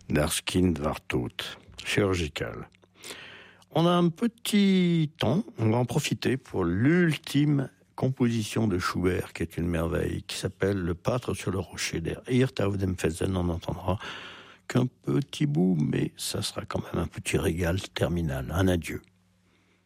Das Kind war tot, chirurgical. On a un petit temps, on va en profiter pour l'ultime composition de Schubert, qui est une merveille, qui s'appelle Le Pâtre sur le rocher. Der Hirte auf dem Felsen. On n'entendra qu'un petit bout, mais ça sera quand même un petit régal terminal. Un adieu.